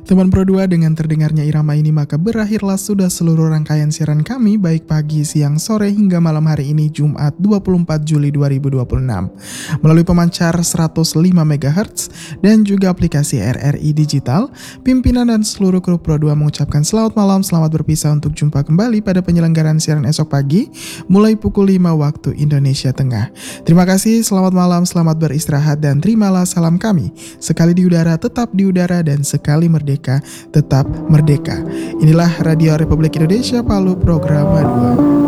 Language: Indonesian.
Teman Pro 2, dengan terdengarnya irama ini maka berakhirlah sudah seluruh rangkaian siaran kami baik pagi, siang, sore hingga malam hari ini Jumat 24 Juli 2026 melalui pemancar 105 MHz dan juga aplikasi RRI Digital. Pimpinan dan seluruh kru Pro 2 mengucapkan selamat malam, selamat berpisah untuk jumpa kembali pada penyelenggaraan siaran esok pagi mulai pukul 5 waktu Indonesia Tengah. Terima kasih, selamat malam, selamat beristirahat dan terimalah salam kami. Sekali di udara tetap di udara dan sekali merdeka tetap merdeka. Inilah Radio Republik Indonesia Palu, Program 2.